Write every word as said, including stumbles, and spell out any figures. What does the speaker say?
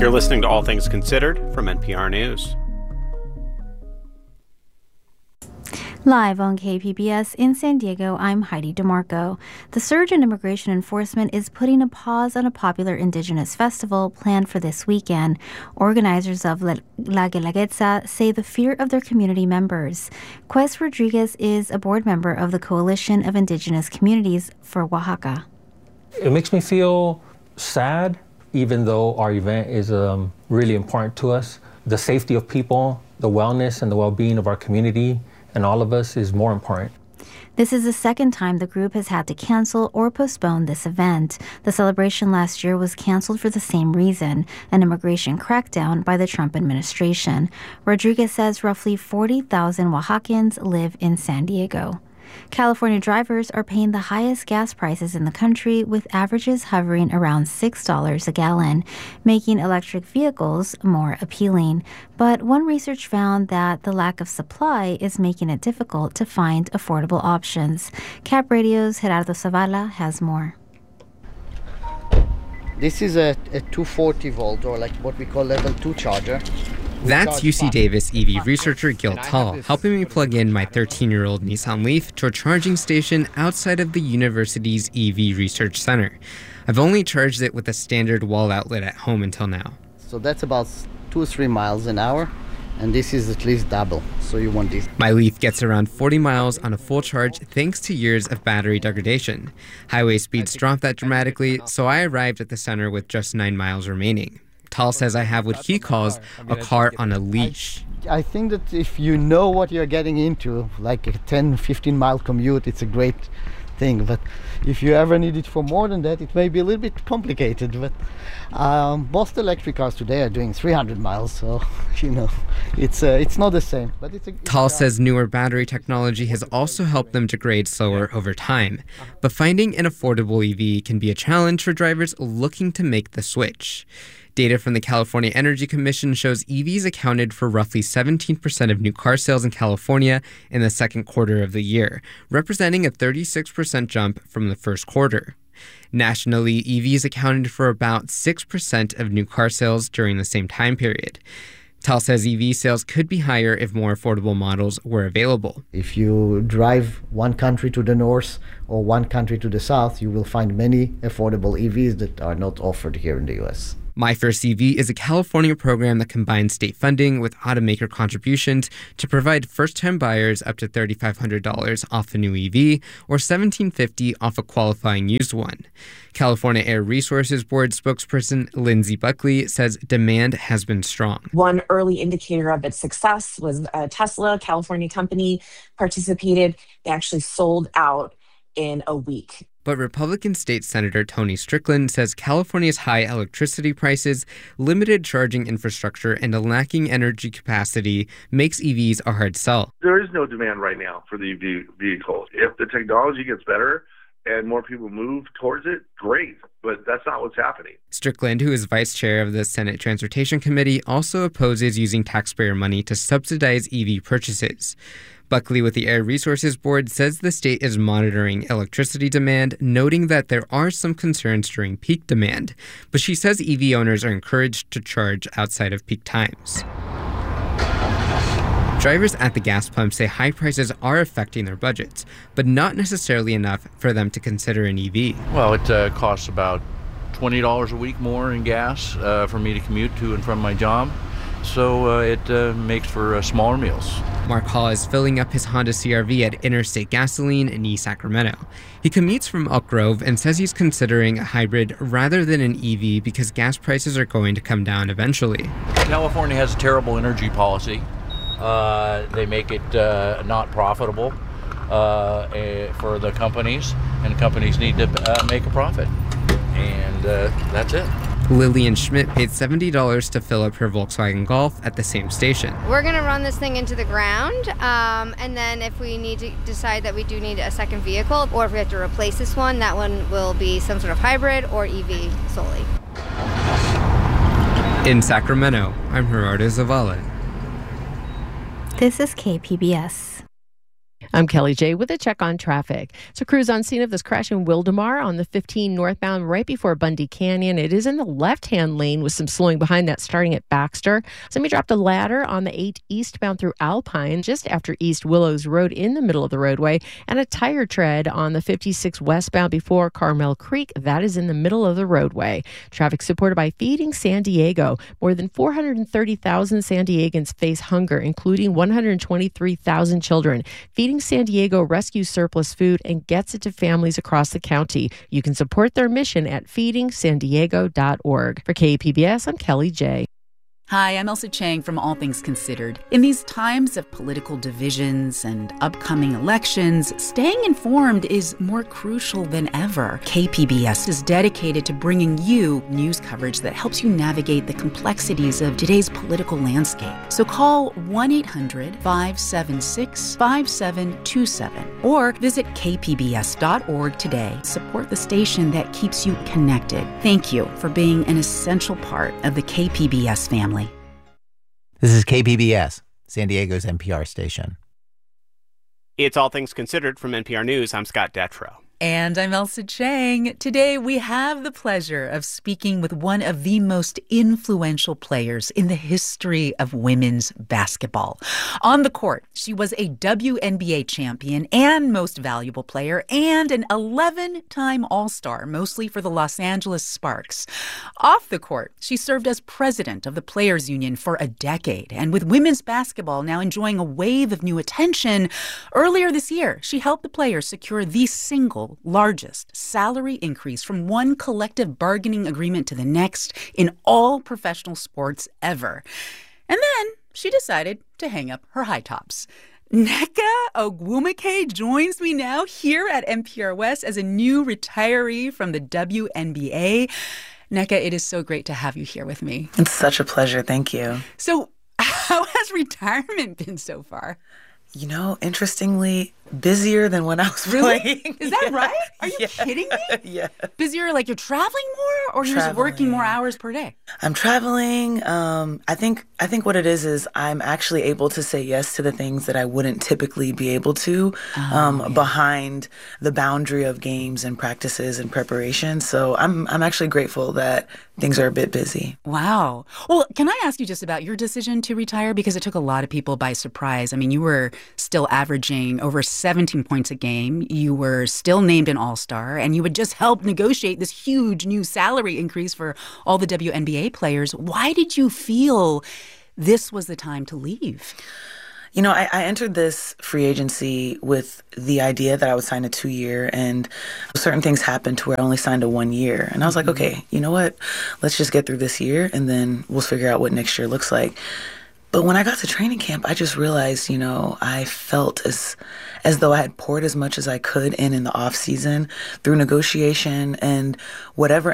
You're listening to All Things Considered from N P R News. Live on K P B S in San Diego, I'm Heidi DeMarco. The surge in immigration enforcement is putting a pause on a popular indigenous festival planned for this weekend. Organizers of La Guelaguetza say the fear of their community members. Quest Rodriguez is a board member of the Coalition of Indigenous Communities for Oaxaca. It makes me feel sad, even though our event is um, really important to us. The safety of people, the wellness and the well-being of our community and all of us is more important. This is the second time the group has had to cancel or postpone this event. The celebration last year was canceled for the same reason, an immigration crackdown by the Trump administration. Rodriguez says roughly forty thousand Oaxacans live in San Diego. California drivers are paying the highest gas prices in the country, with averages hovering around six dollars a gallon, making electric vehicles more appealing. But one research found that the lack of supply is making it difficult to find affordable options. Cap Radio's Gerardo Zavala has more. This is a, a two forty volt, or like what we call level two charger. That's U C Davis E V researcher Gil Tall helping me plug in my thirteen-year-old Nissan Leaf to a charging station outside of the university's E V Research Center. I've only charged it with a standard wall outlet at home until now. So that's about two or three miles an hour, and this is at least double, so you want this. My Leaf gets around forty miles on a full charge thanks to years of battery degradation. Highway speeds drop that dramatically, so I arrived at the center with just nine miles remaining. Tall says I have what he calls a car on a leash. I think that if you know what you're getting into, like a ten, fifteen mile commute, it's a great thing. But if you ever need it for more than that, it may be a little bit complicated. But um, most electric cars today are doing three hundred miles, so you know, it's uh, it's not the same. But it's a, it's Tall a, says newer battery technology has also helped them degrade slower over time. But finding an affordable E V can be a challenge for drivers looking to make the switch. Data from the California Energy Commission shows E Vs accounted for roughly seventeen percent of new car sales in California in the second quarter of the year, representing a thirty-six percent jump from the first quarter. Nationally, E Vs accounted for about six percent of new car sales during the same time period. Tal says E V sales could be higher if more affordable models were available. If you drive one country to the north or one country to the south, you will find many affordable E Vs that are not offered here in the U S. My First E V is a California program that combines state funding with automaker contributions to provide first-time buyers up to three thousand five hundred dollars off a new E V or one thousand seven hundred fifty dollars off a qualifying used one. California Air Resources Board spokesperson Lindsay Buckley says demand has been strong. One early indicator of its success was uh, Tesla, a California company, participated. They actually sold out in a week. But Republican State Senator Tony Strickland says California's high electricity prices, limited charging infrastructure, and a lacking energy capacity makes E Vs a hard sell. There is no demand right now for the E V vehicles. If the technology gets better and more people move towards it, great. But that's not what's happening. Strickland, who is vice chair of the Senate Transportation Committee, also opposes using taxpayer money to subsidize E V purchases. Buckley with the Air Resources Board says the state is monitoring electricity demand, noting that there are some concerns during peak demand. But she says E V owners are encouraged to charge outside of peak times. Drivers at the gas pump say high prices are affecting their budgets, but not necessarily enough for them to consider an E V. Well, it uh, costs about twenty dollars a week more in gas uh, for me to commute to and from my job. So uh, it uh, makes for uh, smaller meals. Mark Hall is filling up his Honda C R V at Interstate Gasoline in East Sacramento. He commutes from Elk Grove and says he's considering a hybrid rather than an E V because gas prices are going to come down eventually. California has a terrible energy policy. Uh, they make it uh, not profitable uh, for the companies, and companies need to uh, make a profit. And uh, that's it. Lillian Schmidt paid seventy dollars to fill up her Volkswagen Golf at the same station. We're going to run this thing into the ground, um, and then if we need to decide that we do need a second vehicle, or if we have to replace this one, that one will be some sort of hybrid or E V solely. In Sacramento, I'm Gerardo Zavala. This is K P B S. I'm Kelly J with a check on traffic. So crews on scene of this crash in Wildomar on the fifteen northbound right before Bundy Canyon. It is in the left-hand lane with some slowing behind that starting at Baxter. Somebody dropped a ladder on the eight eastbound through Alpine just after East Willows Road in the middle of the roadway, and a tire tread on the fifty-six westbound before Carmel Creek. That is in the middle of the roadway. Traffic supported by Feeding San Diego. More than four hundred thirty thousand San Diegans face hunger, including one hundred twenty-three thousand children. Feeding San Diego rescues surplus food and gets it to families across the county. You can support their mission at feeding san diego dot org. For K P B S, I'm Kelly J. Hi, I'm Elsa Chang from All Things Considered. In these times of political divisions and upcoming elections, staying informed is more crucial than ever. K P B S is dedicated to bringing you news coverage that helps you navigate the complexities of today's political landscape. So call one eight hundred five seven six five seven two seven or visit k p b s dot org today. Support the station that keeps you connected. Thank you for being an essential part of the K P B S family. This is K P B S, San Diego's N P R station. It's All Things Considered from N P R News. I'm Scott Detrow. And I'm Elsa Chang. Today, we have the pleasure of speaking with one of the most influential players in the history of women's basketball. On the court, she was a W N B A champion and most valuable player and an eleven-time All-Star, mostly for the Los Angeles Sparks. Off the court, she served as president of the Players Union for a decade. And with women's basketball now enjoying a wave of new attention, earlier this year, she helped the players secure the single largest salary increase from one collective bargaining agreement to the next in all professional sports ever. And then she decided to hang up her high tops. Nneka Ogwumike joins me now here at N P R West as a new retiree from the W N B A. Nneka, it is so great to have you here with me. It's such a pleasure. Thank you. So how has retirement been so far? You know, interestingly, busier than when I was really? playing. Is that yeah. right? Are you yeah. kidding me? Yeah. Busier like you're traveling more or you're just working more hours per day? I'm traveling. Um, I think I think what it is is I'm actually able to say yes to the things that I wouldn't typically be able to oh, um, yeah. behind the boundary of games and practices and preparation. So I'm I'm actually grateful that things are a bit busy. Wow. Well, can I ask you just about your decision to retire? Because it took a lot of people by surprise. I mean, you were still averaging over seventeen points a game. You were still named an All-Star, and you had just helped negotiate this huge new salary increase for all the W N B A players. Why did you feel this was the time to leave? You know, I, I entered this free agency with the idea that I would sign a two-year, and certain things happened to where I only signed a one-year. And I was like, okay, you know what? Let's just get through this year, and then we'll figure out what next year looks like. But when I got to training camp, I just realized, you know, I felt as as though I had poured as much as I could in in the off season through negotiation and whatever